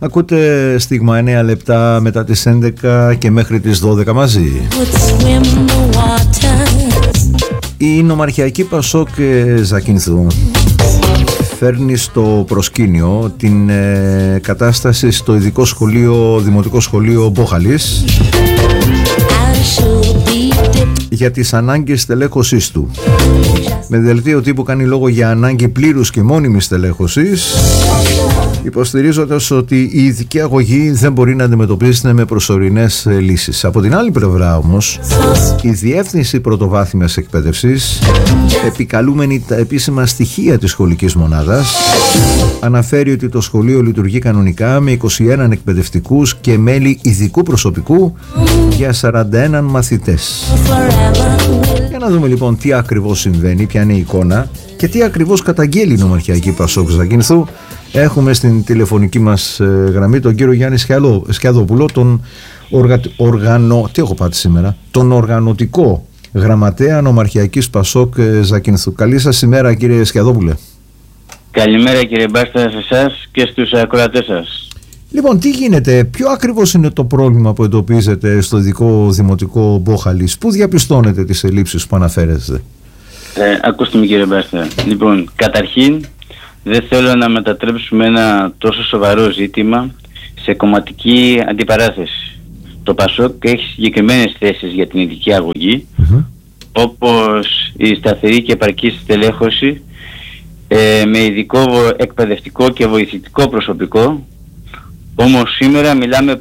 Ακούτε Στίγμα 9 λεπτά μετά τις 11 και μέχρι τις 12 μαζί. Η νομαρχιακή Πασόκ Ζακυνθού φέρνει στο προσκήνιο την κατάσταση στο ειδικό σχολείο, δημοτικό σχολείο Μπόχαλης για τις ανάγκες στελέχωσής του. Με δελτίο τύπου κάνει λόγο για ανάγκη πλήρους και μόνιμης στελέχωσης, υποστηρίζοντας ότι η ειδική αγωγή δεν μπορεί να αντιμετωπίζεται με προσωρινές λύσεις. Από την άλλη πλευρά όμως, η Διεύθυνση Πρωτοβάθμιας Εκπαίδευσης, επικαλούμενη τα επίσημα στοιχεία της σχολικής μονάδας, αναφέρει ότι το σχολείο λειτουργεί κανονικά με 21 εκπαιδευτικούς και μέλη ειδικού προσωπικού για 41 μαθητές. Για να δούμε λοιπόν τι ακριβώς συμβαίνει, ποια είναι η εικόνα και τι ακριβώς καταγγέλει η νομαρχιακή Πασόκ Ζακυνθού. Έχουμε στην τηλεφωνική μας γραμμή τον κύριο Γιάννη Σκιαδόπουλο, τον οργανωτικό γραμματέα νομαρχιακής Πασόκ Ζακυνθού. Καλή σας ημέρα, κύριε Σκιαδόπουλε. Καλημέρα, κύριε Μπάστα, σε εσάς και στους ακροατές σας. Λοιπόν, τι γίνεται, ποιο ακριβώς είναι το πρόβλημα που εντοπίζετε στο ειδικό δημοτικό Μπόχαλης, πού διαπιστώνετε τις ελλείψεις που αναφέρεστε? Ακούστε με, κύριε Μπάστα. Λοιπόν, καταρχήν δεν θέλω να μετατρέψουμε ένα τόσο σοβαρό ζήτημα σε κομματική αντιπαράθεση. Το Πασόκ έχει συγκεκριμένες θέσεις για την ειδική αγωγή, όπως η σταθερή και επαρκή στελέχωση με ειδικό εκπαιδευτικό και βοηθητικό προσωπικό. Όμως σήμερα μιλάμε